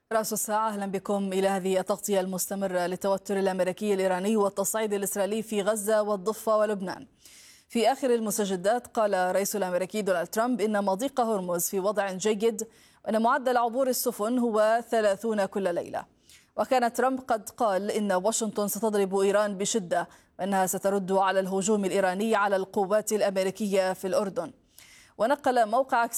رأس الساعة، أهلا بكم إلى هذه التغطية المستمرة للتوتر الأمريكي الإيراني والتصعيد الإسرائيلي في غزة والضفة ولبنان. في آخر المستجدات قال الرئيس الأمريكي دونالد ترامب إن مضيق هرمز في وضع جيد وأن معدل عبور السفن هو 30 كل ليلة. وكان ترامب قد قال إن واشنطن ستضرب إيران بشدة وأنها سترد على الهجوم الإيراني على القوات الأمريكية في الأردن. ونقل موقع